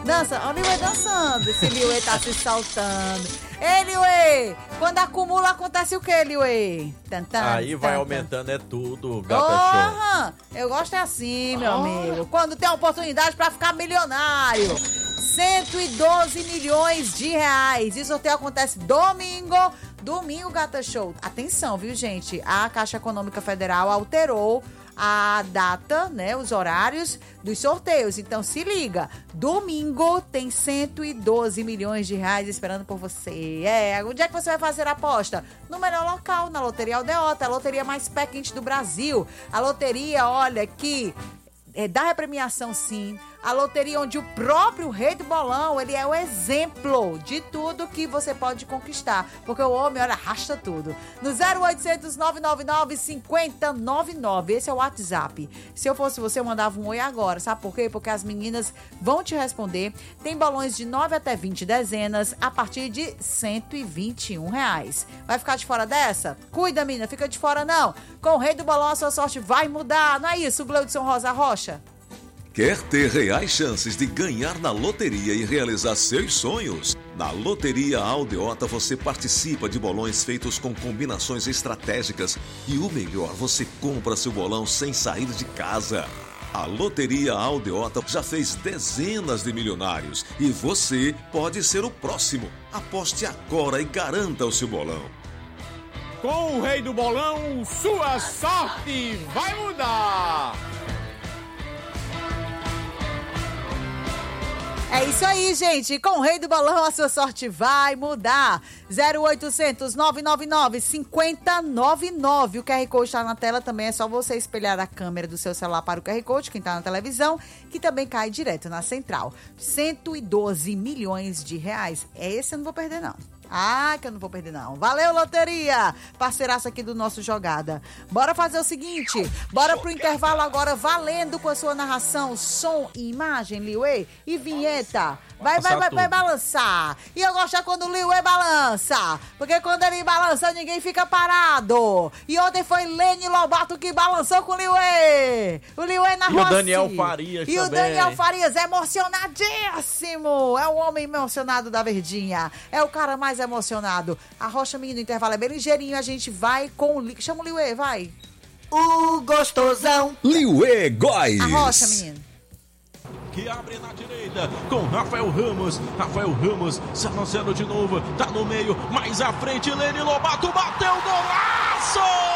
Dança, ó o Liuê dançando. Esse Liuê tá se saltando. Ei, Liuê, quando acumula acontece o quê, Liuê? Aí vai aumentando, é tudo, Gata Show. Eu gosto é assim, meu amigo. Quando tem a oportunidade pra ficar milionário. 112 milhões de reais. E o sorteio acontece domingo, Gata Show. Atenção, viu, gente? A Caixa Econômica Federal alterou a data, né, os horários dos sorteios. Então, se liga. Domingo tem 112 milhões de reais esperando por você. Onde é que você vai fazer a aposta? No melhor local, na Loteria Aldeota, a loteria mais pé quente do Brasil. A loteria, olha, que dá repremiação, sim. A loteria onde o próprio Rei do Bolão, ele é o exemplo de tudo que você pode conquistar. Porque o homem, olha, arrasta tudo. No 0800 999 5099. Esse é o WhatsApp. Se eu fosse você, eu mandava um oi agora. Sabe por quê? Porque as meninas vão te responder. Tem balões de 9 até 20 dezenas a partir de R$121. Vai ficar de fora dessa? Cuida, menina. Fica de fora, não. Com o Rei do Bolão, a sua sorte vai mudar. Não é isso, Gleudson Rosa Rocha? Quer ter reais chances de ganhar na loteria e realizar seus sonhos? Na Loteria Aldeota você participa de bolões feitos com combinações estratégicas e o melhor, você compra seu bolão sem sair de casa. A Loteria Aldeota já fez dezenas de milionários e você pode ser o próximo. Aposte agora e garanta o seu bolão. Com o Rei do Bolão, sua sorte vai mudar! É isso aí, gente. Com o Rei do Bolão, a sua sorte vai mudar. 0800 999 5099. O QR Code está na tela também. É só você espelhar a câmera do seu celular para o QR Code, quem está na televisão, que também cai direto na central. 112 milhões de reais. Esse eu não vou perder, não. Que eu não vou perder, não. Valeu, loteria! Parceiraça aqui do nosso Jogada. Bora fazer o seguinte. Bora pro intervalo agora, valendo com a sua narração, som e imagem, Liuê, e vinheta. Vai balançar. E eu gosto é quando o Liuê balança. Porque quando ele balança, ninguém fica parado. E ontem foi Lene Lobato que balançou com o Liuê. O Liuê na roça. E o Daniel Farias também. E o Daniel Farias, emocionadíssimo. É o homem emocionado da Verdinha. É o cara mais emocionado. A Rocha, menino, o intervalo é bem ligeirinho. A gente vai com o... Chama o Liuê, vai. O gostosão. Liuê Góes. A Rocha, menino. Que abre na direita com Rafael Ramos se anunciando de novo, tá no meio, mais à frente, Lene Lobato bateu, golaço!